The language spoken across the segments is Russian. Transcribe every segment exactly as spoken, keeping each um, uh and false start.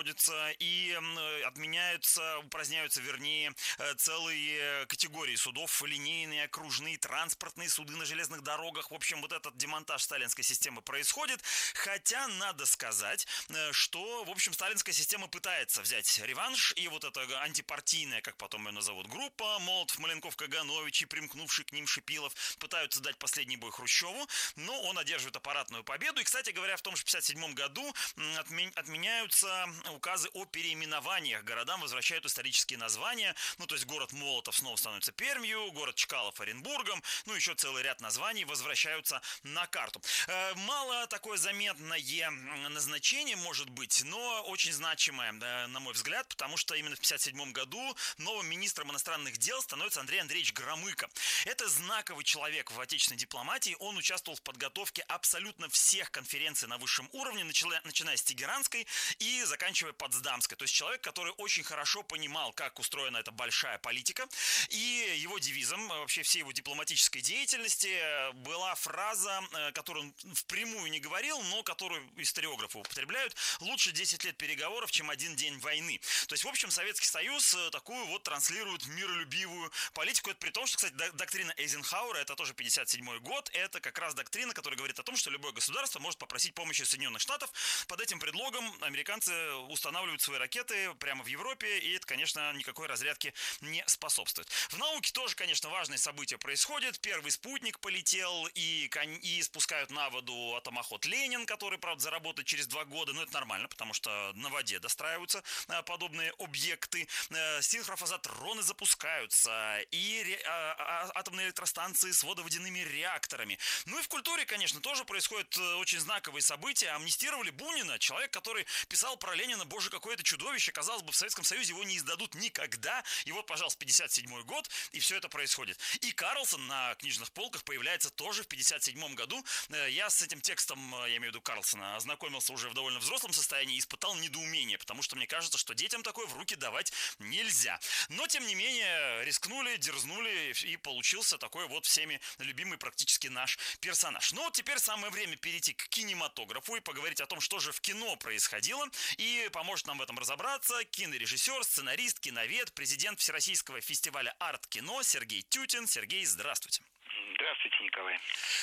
вводится, и отменяются, упраздняются, вернее, целые категории судов: линейные, окружные, транспортные суды на железных дорогах. В общем, вот этот демонтаж сталинской системы происходит. Хотя надо сказать, что, в общем, сталинская система пытается взять реванш, и вот эта антипартийная, как потом ее назовут, группа Молотов, Маленков, Каганович и примкнувший к ним Шипилов пытаются дать последний бой Хрущеву, но он одерживает аппаратную победу. И, кстати говоря, в том же пятьдесят седьмом году отменяются указы о переименованиях. Городам возвращают исторические названия. Ну, то есть город Молотов снова становится Пермью, город Чкалов Оренбургом, ну, еще целый ряд названий возвращаются на карту. Мало такое заметное назначение может быть, но очень значимое, на мой взгляд, потому что именно в пятьдесят седьмом году новым министром иностранных дел становится Андрей Андреевич Громыко. Это знаковый человек в отечественной дипломатии. Он участвовал в подготовке абсолютно всех конференций на высшем уровне, начиная с Тегеранской и заканчивая Потсдамской. То есть человек, который очень хорошо понимал, как устроена эта большая политика. И его девизом вообще всей его дипломатической деятельности была фраза, которую он впрямую не говорил, но которую историографы употребляют: лучше десять лет переговоров, чем один день войны. То есть, в общем, Советский Союз такую вот транслирует миролюбивую политику. Это при том, что, кстати, доктрина Эйзенхауэра, это тоже пятьдесят седьмой год, это как раз доктрина, которая говорит о том, что любое государство может попросить помощи Соединенных Штатов. Под этим предлогом американцы устанавливают свои ракеты прямо в Европе, и это, конечно, никакой разрядке не способствует. В науке тоже, конечно, важные события происходят. Первый спутник полетел, и, и спускают на воду атомоход «Ленин», который, правда, заработает через два года, но это нормально, потому что на воде достраиваются подобные объекты. Синхрофазотроны запускаются, и ре... атомные электростанции с водоводяными реакторами. Ну и в культуре, конечно, тоже происходят очень знаковые события. Амнистировали Бунина, человек, который писал про Ленина: боже, какое это чудовище, казалось бы, в Советском Союзе его не издадут никогда. И вот, пожалуйста, пятьдесят седьмой год, и все это происходит. И Карлсон на книжных полках появляется тоже в пятьдесят седьмом году. Я с этим текстом, я имею в виду Карлсона, ознакомился уже в довольно взрослом состоянии и испытал недоумение, потому что мне кажется, что детям такое в руки давать нельзя. Но, тем не менее, рискнули, дерзнули, и получился такой вот всеми любимый практически наш персонаж. Но вот теперь самое время перейти к кинематографу и поговорить о том, что же в кино происходило. И поможет нам в этом разобраться кинорежиссер, сценарист, киновед, президент Всероссийского фестиваля арт-кино Сергей Тютин. Сергей, здравствуйте. Здравствуйте, Николай.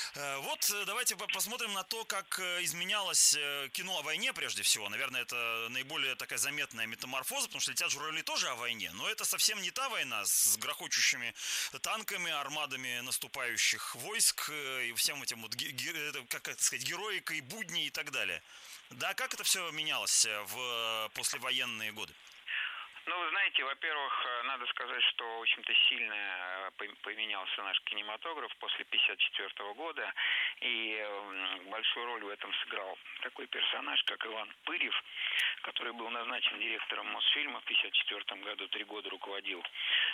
Вот давайте посмотрим на то, как изменялось кино о войне прежде всего. Наверное, это наиболее такая заметная метаморфоза, потому что «Летят журавли» тоже о войне, но это совсем не та война с грохочущими танками, армадами наступающих войск и всем этим вот, как это сказать, героикой, будни и так далее. Да, как это все менялось в послевоенные годы? Ну, вы знаете, во-первых, надо сказать, что, в общем-то, сильно поменялся наш кинематограф после пятьдесят четвёртого года, и большую роль в этом сыграл такой персонаж, как Иван Пырьев, который был назначен директором Мосфильма в пятьдесят четвёртом году, три года руководил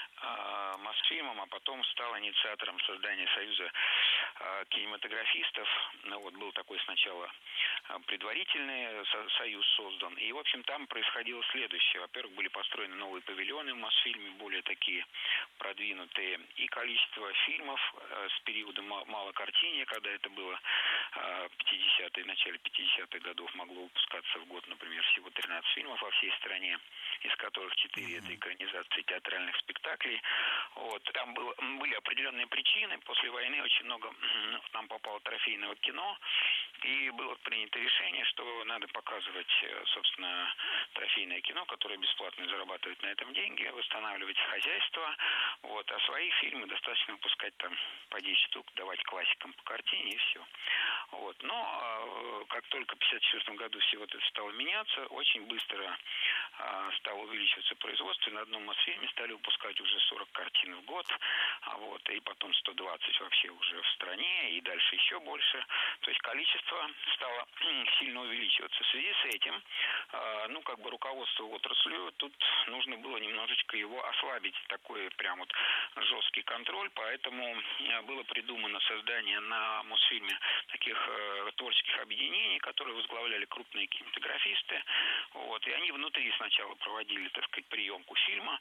э, Мосфильмом, а потом стал инициатором создания Союза э, кинематографистов. Ну, вот был такой сначала предварительный со- союз создан, и, в общем, там происходило следующее. Во-первых, были построены новые павильоны в Мосфильме, более такие продвинутые, и количество фильмов э, с периода малокартиния, когда это было э, пятидесятые, в начале пятидесятых годов, могло выпускаться в год, например, всего тринадцать фильмов во всей стране, из которых четыре mm-hmm. это экранизации театральных спектаклей. Вот. Там было, были определенные причины. После войны очень много ну, нам попало трофейного кино, и было принято решение, что надо показывать, собственно, трофейное кино, которое бесплатно зарабатывает на этом деньги, восстанавливать хозяйство, вот, а свои фильмы достаточно выпускать там по десять штук, давать классикам по картине, и все. Вот. Но как только в пятьдесят четвёртом году все вот это стало меняться, очень быстро а, стало увеличиваться производство, и на одном Мосфильме стали выпускать уже сорок картин в год, а вот, и потом сто двадцать вообще уже в стране, и дальше еще больше. То есть количество стало сильно увеличиваться. В связи с этим, а, ну, как бы руководство отраслью, тут нужно было немножечко его ослабить, такой прям вот жесткий контроль, поэтому было придумано создание на Мосфильме таких э, творческих объединений, которые возглавляли крупные кинематографисты, вот, и они внутри сначала проводили, так сказать, приемку фильма,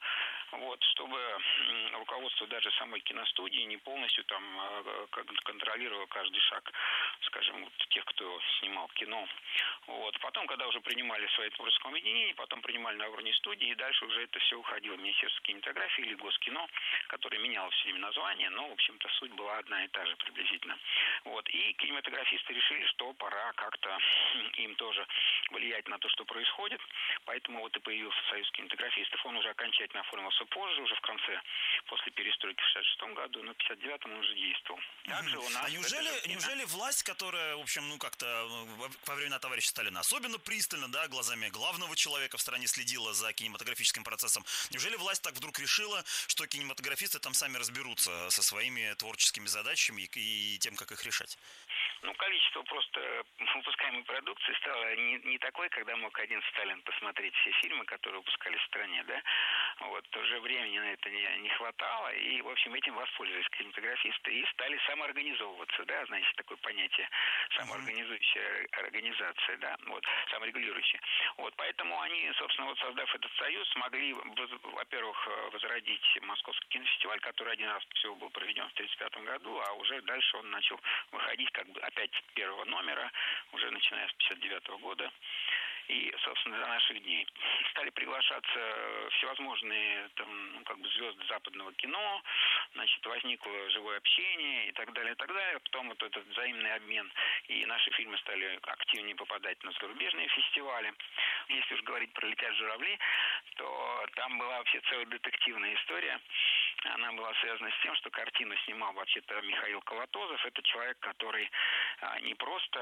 вот, чтобы руководство даже самой киностудии не полностью там контролировало каждый шаг, скажем, вот, тех, кто снимал кино. Вот. Потом, когда уже принимали свои творческое объединение, потом принимали на уровне студии, и дальше уже это все уходило в Министерство кинематографии или Госкино, которое меняло все время название, но, в общем-то, суть была одна и та же приблизительно. Вот. И кинематографисты решили, что пора как-то им тоже влиять на то, что происходит, поэтому вот и появился Союз кинематографистов. Он уже окончательно оформился позже, уже в конце, после перестройки в шестьдесят шестом году, но в пятьдесят девятом он уже действовал. Также у нас а неужели, неужели власть, которая, в общем, ну как-то во времена товарища Сталина особенно пристально, да, глазами главного человека в стране следила за кинематографическим процессом, неужели власть так вдруг решила, что кинематографисты там сами разберутся со своими творческими задачами и, и тем, как их решать? Ну, количество просто выпускаемой продукции стало не, не такое, когда мог один Сталин посмотреть все фильмы, которые выпускались в стране, да. Вот, уже времени на это не, не хватало, и, в общем, этим воспользовались кинематографисты и стали самоорганизовываться, да, знаете, такое понятие, самоорганизующая организация, да, вот, саморегулирующая. Вот, поэтому они, собственно, вот создав этот союз, смогли, во-первых, возродить Московский кинофестиваль, который один раз всего был проведен в тридцать пятом году, а уже дальше он начал выходить как бы опять первого номера, уже начиная с пятьдесят девятого года. И, собственно, до наших дней стали приглашаться всевозможные там, ну, как бы звезды западного кино, значит, возникло живое общение и так далее, и так далее. Потом вот этот взаимный обмен, и наши фильмы стали активнее попадать на зарубежные фестивали. Если уж говорить про «Летят журавли», то там была вообще целая детективная история. Она была связана с тем, что картину снимал вообще-то Михаил Колотозов. Это человек, который не просто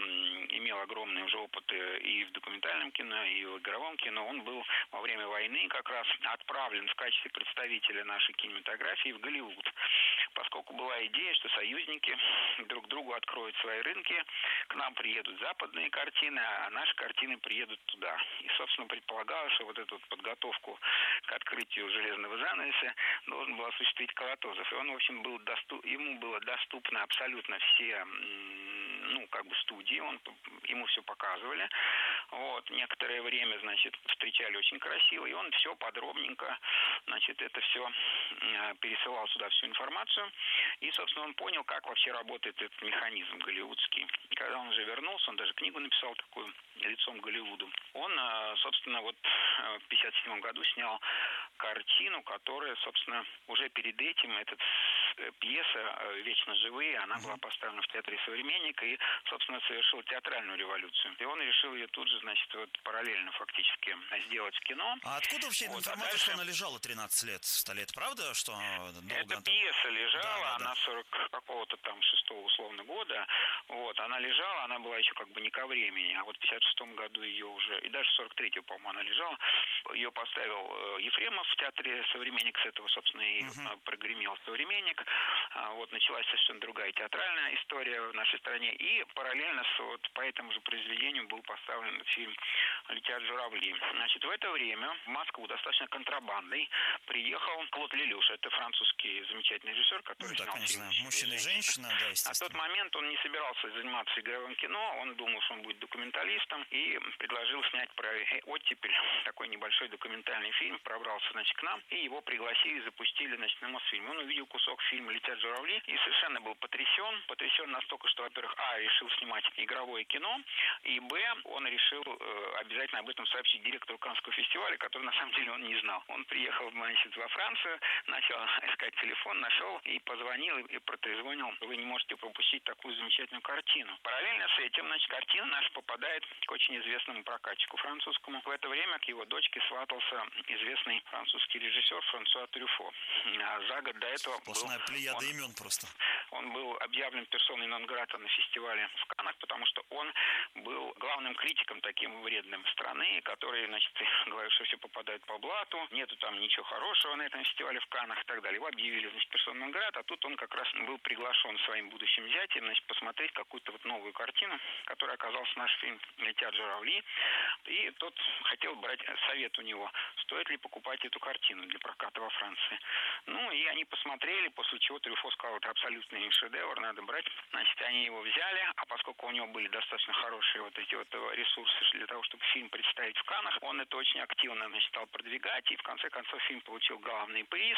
имел огромный уже опыт и в документальном кино, и в игровом кино. Он был во время войны как раз отправлен в качестве представителя нашей кинематографии в Голливуд, поскольку была идея, что союзники друг другу откроют свои рынки, к нам приедут западные картины, а наши картины приедут туда. И, собственно, предполагалось, что вот эту подготовку к открытию железного занавеса должен был осуществить Колотозов. И он, в общем, был доступ... ему было доступно абсолютно все, ну, как бы студии, он... ему все показывали. Вот, некоторое время, значит, встречали очень красиво, и он все подробненько, значит, это все пересылал сюда всю информацию. И, собственно, он понял, как вообще работает этот механизм голливудский. И когда он уже вернулся, он даже книгу написал такую «Лицом к Голливуду». Он, собственно, вот в пятьдесят седьмом году снял картину, которая, собственно, уже перед этим, эта пьеса «Вечно живые», она была поставлена в Театре «Современник» и, собственно, совершила театральную революцию. И он решил ее тут же, значит, вот параллельно фактически сделать в кино. А откуда вообще вот, информация, а дальше... что она лежала тринадцать лет в столе? Это правда, что долго... Эта пьеса лежала, да, да, она да. сорок какого-то там шестого условно года, вот, она лежала, она была еще как бы не ко времени, а вот в пятьдесят шестом году ее уже, и даже сорок третьего, по-моему, она лежала, ее поставил Ефремов в Театре «Современник», с этого, собственно, и uh-huh. прогремел «Современник», вот, началась совершенно другая театральная история в нашей стране, и параллельно с, вот, по этому же произведению был поставлен фильм «Летят журавли». Значит, в это время в Москву достаточно контрабандой приехал Клод Лелюш, это французский замечательный режиссер, который ну, да, снял конечно, фильм «Мужчина и женщина», да, естественно. На тот момент он не собирался заниматься игровым кино, он думал, что он будет документалистом, и предложил снять про оттепель такой небольшой документальный фильм, пробрался, значит, к нам, и его пригласили, запустили, значит, на Мосфильм. Он увидел кусок фильма «Летят журавли» и совершенно был потрясен, потрясен настолько, что, во-первых, а, решил снимать игровое кино, и, б, он решил э, обязательно об этом сообщить директору Каннского фестиваля, который, на самом деле, он не знал. Он приехал, значит, во Францию, начал искать телефон, нашел и позвонил, и протрезвонил. Вы не можете пропустить такую замечательную картину. Параллельно с этим, значит, картина наша попадает к очень известному прокатчику французскому. В это время к его дочке сватался известный французский режиссер Франсуа Трюфо. А за год до этого Сплошная был... плеяда он, имен просто. Он был объявлен персоной нон-грата на фестивале в Каннах, потому что он был главным критиком таким вредным страны, который, значит, говорил, что все попадает по блату, нету там ничего хорошего на этом фестивале в Каннах и так далее. Его объявили, значит, персоной нон-грата, а тут он как раз был приглашен своим будущим зятем, значит, посмотреть какую-то вот новую картину, которая оказался наш фильм «Летят журавли». И тот хотел брать совет у него стоит ли покупать эту картину для проката во Франции. Ну, и они посмотрели, после чего Трюфо сказал, это абсолютный шедевр, надо брать. Значит, они его взяли, а поскольку у него были достаточно хорошие вот эти вот ресурсы для того, чтобы фильм представить в Каннах, он это очень активно, значит, стал продвигать, и в конце концов фильм получил главный приз,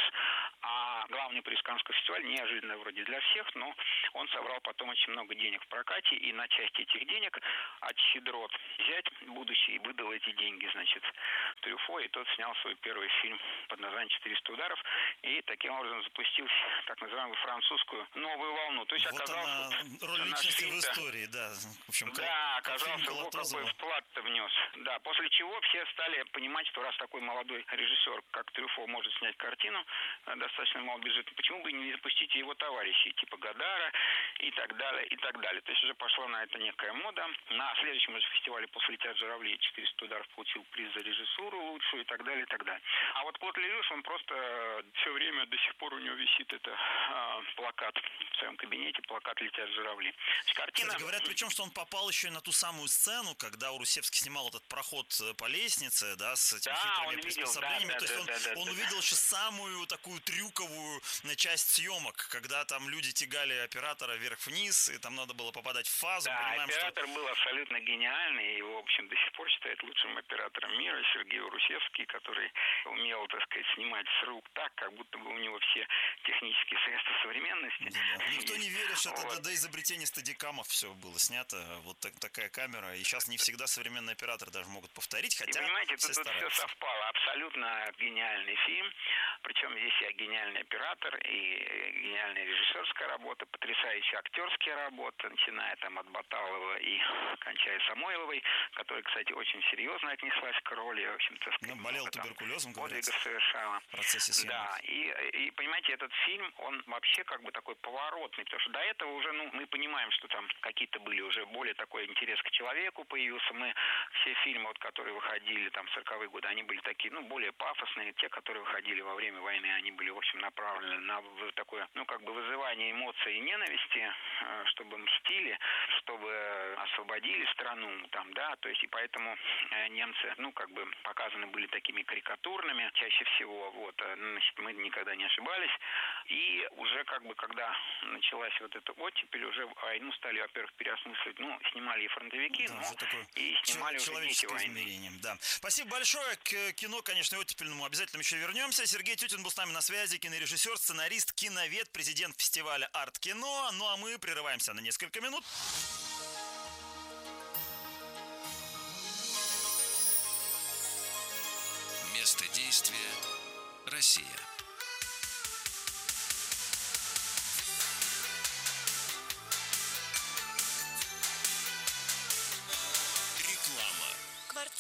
а главный приз Каннского фестиваля, неожиданно вроде для всех, но он собрал потом очень много денег в прокате, и на части этих денег от щедрот взять будущий выдал эти деньги, значит, Трюфо, и тот снял свой первый фильм под названием «четыреста ударов», и таким образом запустил так называемую французскую новую волну. То есть вот оказалось, она, роль личности в истории, да. В общем, да, как, оказался, как его как бы вклад-то внес. Да, после чего все стали понимать, что раз такой молодой режиссер, как Трюфо, может снять картину, достаточно малобюджетно, почему бы не запустить его товарищей, типа Годара и так далее, и так далее. То есть уже пошла на это некая мода. На следующем уже фестивале «После летят журавли» четыреста ударов получил приз за режиссуру лучшую и так далее, и так далее. А вот Клод Лелюш, он просто все время, до сих пор у него висит это а, плакат в своем кабинете, плакат «Летят журавли». Картина... Кстати, говорят, причем, что он попал еще и на ту самую сцену, когда Урусевский снимал этот проход по лестнице, да, с этими да, хитрыми видел, приспособлениями. да, То да, есть он, да, да, он да, увидел еще самую такую трюковую часть съемок, когда там люди тягали оператора вверх-вниз, и там надо было попадать в фазу. Да, Понимаем, оператор что... был абсолютно гениальный, и его, в общем, до сих пор считают лучшим оператором мира, Сергей Урусевский, который умел, так сказать, снимать с рук так, как будто бы у него все технические средства современности. Да, никто не верит, что вот. это до, до изобретения стадикамов все было снято, вот так, такая камера, и сейчас не всегда современные операторы даже могут повторить, хотя и понимаете, все тут, тут все совпало, абсолютно гениальный фильм, причем здесь и гениальный оператор, и гениальная режиссерская работа, потрясающая актерская работа, начиная там от Баталова и кончая Самойловой, которая, кстати, очень серьезно отнеслась к роли, в общем-то, ну, болела туберкулезом, говорится, совершала. В процессе съемок. Да, и, и, понимаете, этот фильм, он вообще как бы такой поворотный, потому что до этого уже, ну, мы понимаем, что там какие-то были уже более такой интерес к человеку появился, мы все фильмы, вот, которые выходили там в сороковые годы, они были такие, ну, более пафосные, те, которые выходили во время войны, они были, в общем, направлены на такое, ну, как бы вызывание эмоций и ненависти, чтобы мстили, чтобы освободили страну, там, да, то есть, и поэтому немцы, ну, как бы показаны были такими карикатурными чаще всего, вот, значит, мы никогда не ошибались, и уже, как бы, когда началась вот эта оттепель, уже войну стали, во-первых, переосмысливать, ну, снимали и фронтовики, да, ну, и снимали уже дети войны. Да. Спасибо большое. К кино, конечно, оттепельному обязательно еще вернемся. Сергей Тютин был с нами на связи, кинорежиссер, сценарист, киновед, президент фестиваля «Арт-кино». Ну, а мы прерываемся на несколько минут. Место действия – Россия.